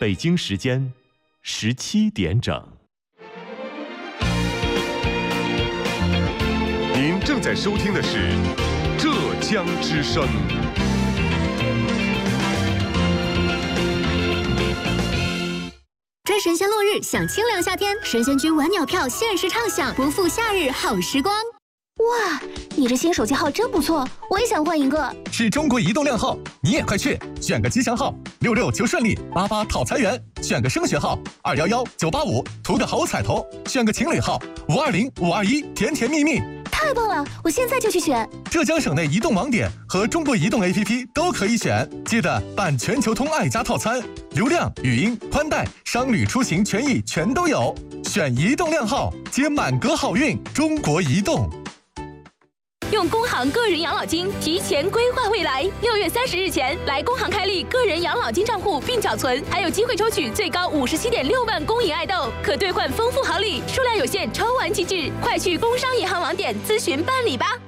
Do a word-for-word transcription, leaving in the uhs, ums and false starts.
北京时间十七点整。 您正在收听的是浙江之声。 追神仙落日，享清凉夏天，神仙居晚鸟票限时畅享，不负夏日好时光。 哇，你这新手机号真不错，我也想换一个。 是中国移动靓号，你也快去选个吉祥号，六六求顺利，八八讨财源；选个升学号，二幺幺九八五，图个好彩头；选个情侣号，五二零五二一，甜甜蜜蜜。 太棒了，我现在就去选。 浙江省内移动网点和中国移动 A P P 都可以选，记得办全球通爱家套餐，流量、语音、宽带、商旅出行权益全都有。选移动靓号，接满格好运。中国移动。 用工行个人养老金提前规划未来，六月三十日前来工行开立个人养老金账户并缴存，还有机会抽取最高五十七点六万公银爱豆，可兑换丰富好礼，数量有限，抽完即止，快去工商银行网点咨询办理吧。